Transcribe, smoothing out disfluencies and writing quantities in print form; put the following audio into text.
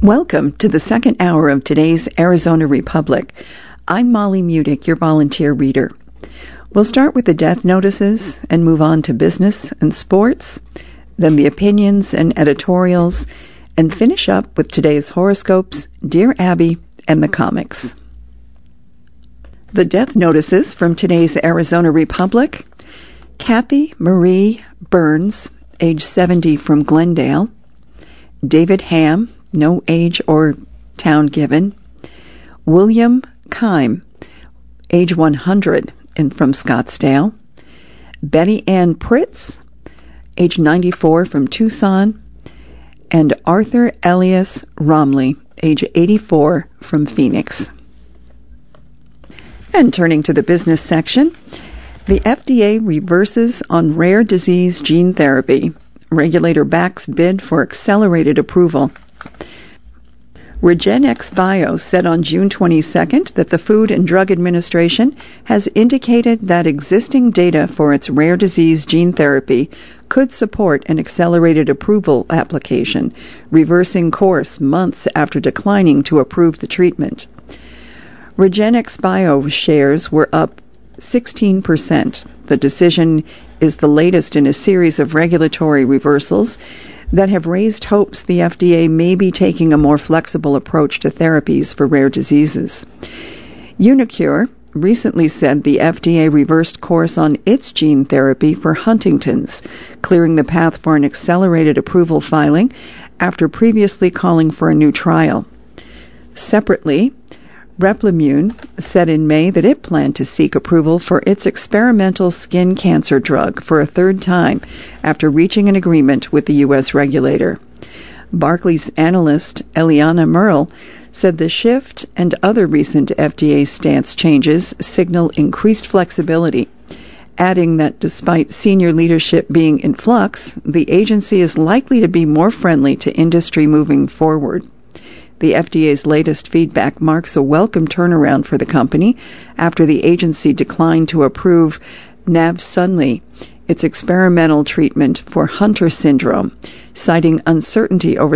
Welcome to the second hour of today's Arizona Republic. I'm Molly Mudick, your volunteer reader. We'll start with the death notices and move on to business and sports, then the opinions and editorials, and finish up with today's horoscopes, Dear Abby, and the comics. The death notices from today's Arizona Republic: Kathy Marie Burns, age 70, from Glendale; David Ham, no age or town given; William Kime, age 100, and from Scottsdale; Betty Ann Pritz, age 94, from Tucson; and Arthur Elias Romley, age 84, from Phoenix. And turning to the business section, the FDA reverses on rare disease gene therapy. Regulator backs bid for accelerated approval. REGENXBIO said on June 22nd that the Food and Drug Administration has indicated that existing data for its rare disease gene therapy could support an accelerated approval application, reversing course months after declining to approve the treatment. REGENXBIO shares were up 16%. The decision is the latest in a series of regulatory reversals that have raised hopes the FDA may be taking a more flexible approach to therapies for rare diseases. uniQure recently said the FDA reversed course on its gene therapy for Huntington's, clearing the path for an accelerated approval filing after previously calling for a new trial. Separately, Replimune said in May that it planned to seek approval for its experimental skin cancer drug for a third time after reaching an agreement with the U.S. regulator. Barclays analyst Eliana Merle said the shift and other recent FDA stance changes signal increased flexibility, adding that despite senior leadership being in flux, the agency is likely to be more friendly to industry moving forward. The FDA's latest feedback marks a welcome turnaround for the company after the agency declined to approve Navsunly, its experimental treatment for Hunter syndrome, citing uncertainty over